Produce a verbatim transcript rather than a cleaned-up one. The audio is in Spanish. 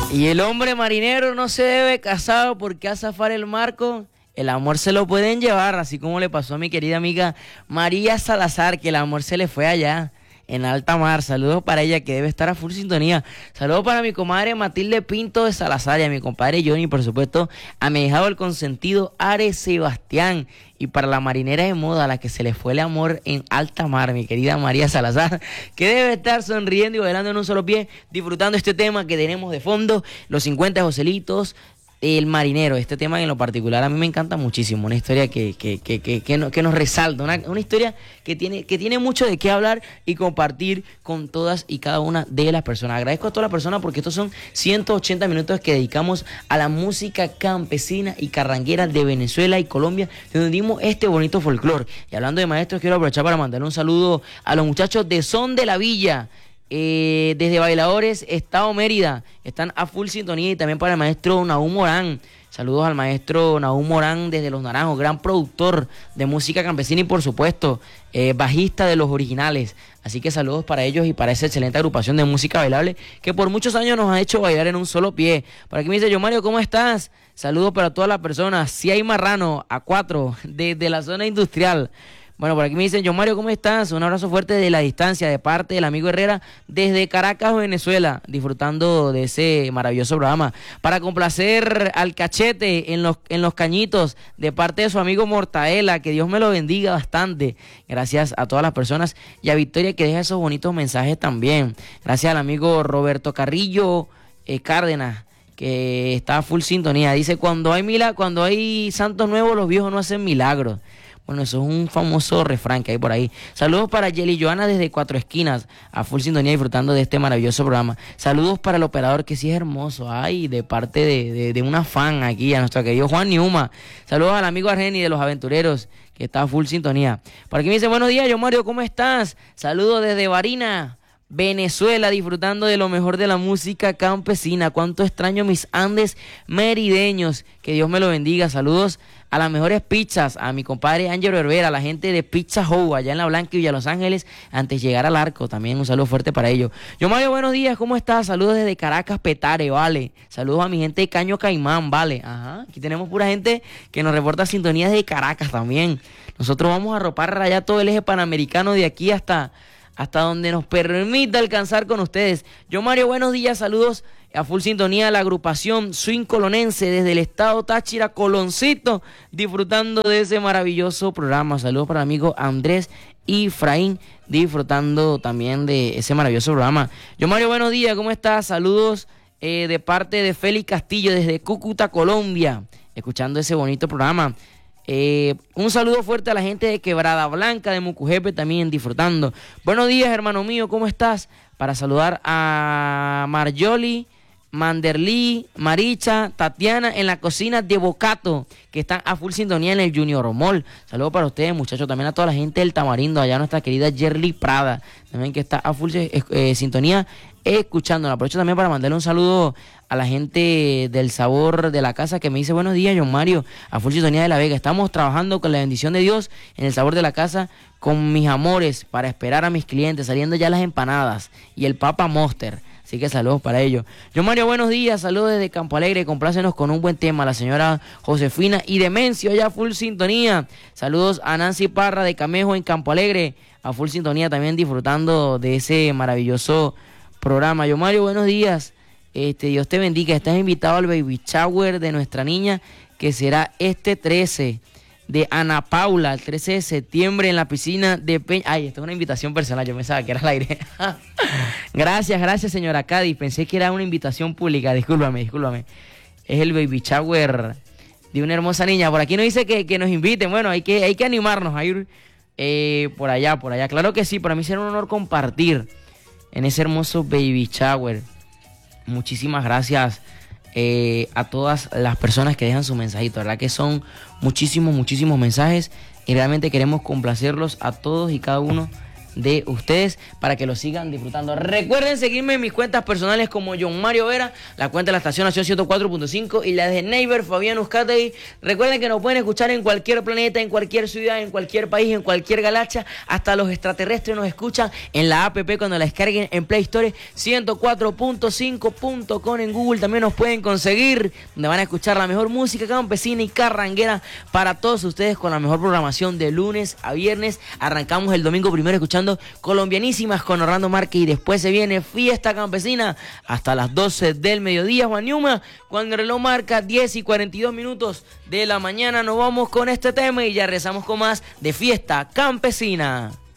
Y el hombre marinero no se debe casar porque a zafar el marco, el amor se lo pueden llevar, así como le pasó a mi querida amiga María Salazar, que el amor se le fue allá en alta mar. Saludos para ella, que debe estar a full sintonía. Saludos para mi comadre Matilde Pinto de Salazar y a mi compadre Johnny, por supuesto, a mi hijado el consentido Are Sebastián. Y para la marinera de moda, a la que se le fue el amor en alta mar, mi querida María Salazar, que debe estar sonriendo y bailando en un solo pie, disfrutando este tema que tenemos de fondo, los cincuenta Joselitos, el marinero. Este tema en lo particular a mí me encanta muchísimo, una historia que, que, que, que, que, no, que nos resalta, una, una historia que tiene, que tiene mucho de qué hablar y compartir con todas y cada una de las personas. Agradezco a todas las personas porque estos son ciento ochenta minutos que dedicamos a la música campesina y carranguera de Venezuela y Colombia, donde dimos este bonito folclore. Y hablando de maestros, quiero aprovechar para mandar un saludo a los muchachos de Son de la Villa. Eh, desde Bailadores, Estado Mérida, están a full sintonía. Y también para el maestro Nahum Morán, saludos al maestro Nahum Morán desde Los Naranjos, gran productor de música campesina y por supuesto eh, bajista de los originales. Así que saludos para ellos y para esa excelente agrupación de música bailable que por muchos años nos ha hecho bailar en un solo pie. Por aquí me dice: yo Mario, ¿cómo estás? Saludos para todas las personas. Si hay marrano a cuatro desde la zona industrial. Bueno, por aquí me dicen: yo Mario, ¿cómo estás? Un abrazo fuerte de la distancia de parte del amigo Herrera desde Caracas, Venezuela, disfrutando de ese maravilloso programa. Para complacer al Cachete en los, en los Cañitos, de parte de su amigo Mortaela, que Dios me lo bendiga bastante. Gracias a todas las personas y a Victoria, que deja esos bonitos mensajes también. Gracias al amigo Roberto Carrillo eh, Cárdenas, que está a full sintonía. Dice: cuando hay mila, cuando hay santos nuevos, los viejos no hacen milagros. Bueno, eso es un famoso refrán que hay por ahí. Saludos para Yeli Joana desde Cuatro Esquinas, a full sintonía, disfrutando de este maravilloso programa. Saludos para el operador, que sí es hermoso, ay, de parte de, de, de una fan aquí, a nuestro querido Juan Niuma. Saludos al amigo Argeni de Los Aventureros, que está a full sintonía. Por aquí me dice: buenos días, yo Mario, ¿cómo estás? Saludos desde Barina, Venezuela, disfrutando de lo mejor de la música campesina. Cuánto extraño mis Andes merideños, que Dios me lo bendiga. Saludos a las mejores pizzas, a mi compadre Ángelo Herrera, a la gente de Pizza House allá en La Blanca y Villa Los Ángeles, antes de llegar al Arco. También un saludo fuerte para ellos. Yo Mario, buenos días, ¿cómo estás? Saludos desde Caracas, Petare, vale. Saludos a mi gente de Caño Caimán, vale. Ajá, aquí tenemos pura gente que nos reporta sintonías de Caracas también. Nosotros vamos a arropar allá todo el eje panamericano de aquí hasta... hasta donde nos permita alcanzar con ustedes. Yo Mario, buenos días, saludos a full sintonía a la agrupación Swing Colonense desde el estado Táchira, Coloncito, disfrutando de ese maravilloso programa. Saludos para el amigo Andrés y Fraín, disfrutando también de ese maravilloso programa. Yo Mario, buenos días, ¿cómo estás? Saludos eh, de parte de Félix Castillo desde Cúcuta, Colombia, escuchando ese bonito programa. Eh, un saludo fuerte a la gente de Quebrada Blanca, de Mucujepe, también disfrutando. Buenos días, hermano mío, ¿cómo estás? Para saludar a Marjoli, Manderly, Maricha, Tatiana en la cocina de Bocato, que están a full sintonía en el Junior Mall. Saludos para ustedes, muchachos. También a toda la gente del Tamarindo, allá nuestra querida Yerly Prada, también que está a full eh, eh, sintonía escuchándola. Aprovecho también para mandarle un saludo a la gente del Sabor de la Casa, que me dice: buenos días, John Mario, a full sintonía de La Vega. Estamos trabajando con la bendición de Dios en el Sabor de la Casa con mis amores para esperar a mis clientes, saliendo ya las empanadas y el Papa Monster. Así que saludos para ellos. John Mario, buenos días, saludos desde Campo Alegre, complácenos con un buen tema, la señora Josefina y Demencio, ya full sintonía. Saludos a Nancy Parra de Camejo en Campo Alegre, a full sintonía también, disfrutando de ese maravilloso programa. John Mario, buenos días, este, Dios te bendiga. Estás invitado al baby shower de nuestra niña, que será este trece de Ana Paula, el trece de septiembre en la piscina de Peña. Ay, esta es una invitación personal, yo pensaba que era al aire. Gracias, gracias, señora Cádiz. Pensé que era una invitación pública, discúlpame, discúlpame. Es el baby shower de una hermosa niña. Por aquí nos dice que, que nos inviten. Bueno, hay que, hay que animarnos a ir eh, por allá, por allá. Claro que sí, para mí será un honor compartir en ese hermoso baby shower. Muchísimas gracias Eh, a todas las personas que dejan su mensajito, verdad que son muchísimos, muchísimos mensajes y realmente queremos complacerlos a todos y cada uno de ustedes para que lo sigan disfrutando. Recuerden seguirme en mis cuentas personales como John Mario Vera, la cuenta de la estación Nación ciento cuatro punto cinco y la de Neighbor Fabián Uzcategui. Recuerden que nos pueden escuchar en cualquier planeta, en cualquier ciudad, en cualquier país, en cualquier galaxia. Hasta los extraterrestres nos escuchan en la app cuando la descarguen en Play Store. ciento cuatro punto cinco punto com en Google también nos pueden conseguir, donde van a escuchar la mejor música campesina y carranguera para todos ustedes con la mejor programación de lunes a viernes. Arrancamos el domingo primero escuchando Colombianísimas con Orlando Márquez y después se viene Fiesta Campesina hasta las doce del mediodía, Juan Yuma. Cuando el reloj marca diez y cuarenta y dos minutos de la mañana, nos vamos con este tema y ya regresamos con más de Fiesta Campesina.